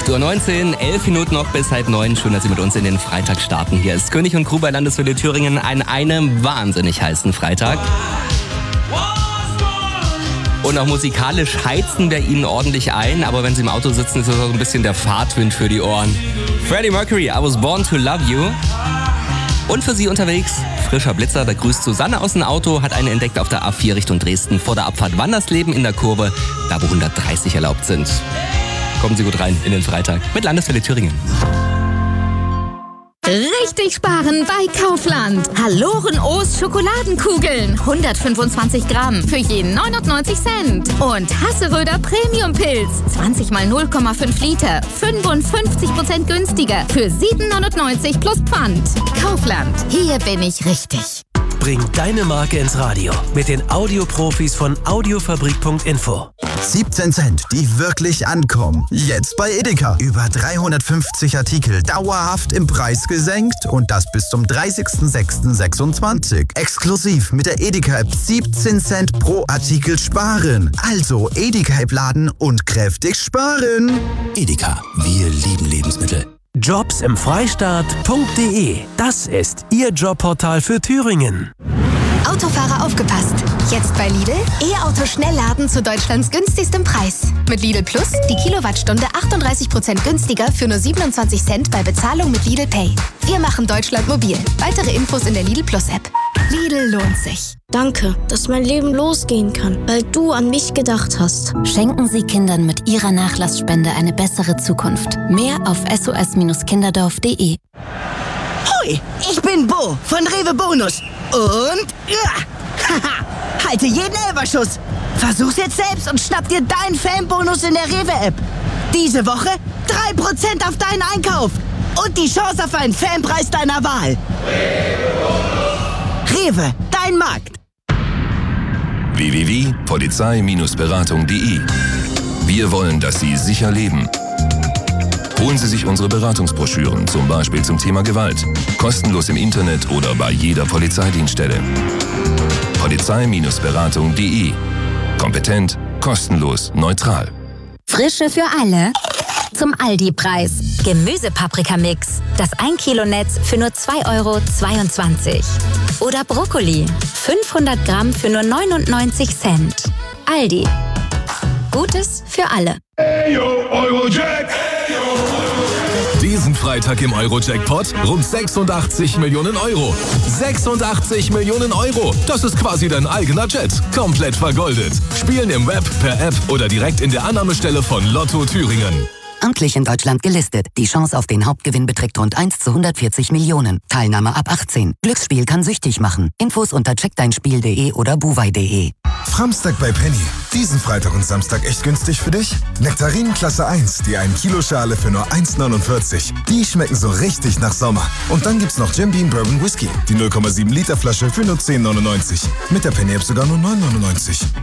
8:19 Uhr, 11 Minuten noch bis 8:30. Schön, dass Sie mit uns in den Freitag starten. Hier ist König und Crew bei Landeswelle Thüringen an einem wahnsinnig heißen Freitag. Und auch musikalisch heizen wir Ihnen ordentlich ein, aber wenn Sie im Auto sitzen, ist das auch ein bisschen der Fahrtwind für die Ohren. Freddie Mercury, I Was Born to Love You. Und für Sie unterwegs, frischer Blitzer, da grüßt Susanne aus dem Auto, hat einen entdeckt auf der A4 Richtung Dresden vor der Abfahrt Wandersleben in der Kurve, da wo 130 erlaubt sind. Kommen Sie gut rein in den Freitag mit Landeswelle Thüringen. Richtig sparen bei Kaufland. Haloren-O's Schokoladenkugeln. 125 Gramm für je 99 Cent. Und Hasseröder Premium-Pilz. 20 mal 0,5 Liter. 55% günstiger für 7,99 plus Pfand. Kaufland. Hier bin ich richtig. Bring deine Marke ins Radio mit den Audioprofis von Audiofabrik.info. 17 Cent, die wirklich ankommen. Jetzt bei Edeka. Über 350 Artikel dauerhaft im Preis gesenkt und das bis zum 30.06.26. Exklusiv mit der Edeka-App 17 Cent pro Artikel sparen. Also Edeka-App laden und kräftig sparen. Edeka, wir lieben Lebensmittel. Jobs im Freistaat.de. Das ist Ihr Jobportal für Thüringen. Autofahrer aufgepasst. Jetzt bei Lidl E-Auto Schnellladen zu Deutschlands günstigstem Preis. Mit Lidl Plus die Kilowattstunde 38% günstiger für nur 27 Cent bei Bezahlung mit Lidl Pay. Wir machen Deutschland mobil. Weitere Infos in der Lidl Plus App. Lidl lohnt sich. Danke, dass mein Leben losgehen kann, weil du an mich gedacht hast. Schenken Sie Kindern mit Ihrer Nachlassspende eine bessere Zukunft. Mehr auf sos-kinderdorf.de. Hoi, ich bin Bo von Rewe Bonus. Und halte jeden Elferschuss. Versuch's jetzt selbst und schnapp dir deinen Fanbonus in der Rewe-App. Diese Woche 3% auf deinen Einkauf. Und die Chance auf einen Fanpreis deiner Wahl. Rewe, dein Markt. www.polizei-beratung.de. Wir wollen, dass Sie sicher leben. Holen Sie sich unsere Beratungsbroschüren, zum Beispiel zum Thema Gewalt. Kostenlos im Internet oder bei jeder Polizeidienststelle. Polizei-beratung.de. Kompetent, kostenlos, neutral. Frische für alle zum Aldi-Preis. Gemüsepaprikamix. Das 1 Kilo Netz für nur 2,22 €. Oder Brokkoli. 500 Gramm für nur 99 Cent. Aldi. Gutes für alle. Diesen Freitag im Euro-Jackpot rund 86 Millionen €. 86 Millionen €! Das ist quasi dein eigener Jet. Komplett vergoldet. Spielen im Web, per App oder direkt in der Annahmestelle von Lotto Thüringen. Amtlich in Deutschland gelistet. Die Chance auf den Hauptgewinn beträgt rund 1 zu 140 Millionen. Teilnahme ab 18. Glücksspiel kann süchtig machen. Infos unter checkdeinspiel.de oder buwei.de. Framstag bei Penny. Diesen Freitag und Samstag echt günstig für dich? Nektarinen Klasse 1, die 1 Kilo Schale für nur 1,49. Die schmecken so richtig nach Sommer. Und dann gibt's noch Jim Beam Bourbon Whisky, die 0,7 Liter Flasche für nur 10,99. Mit der Penny App sogar nur 9,99.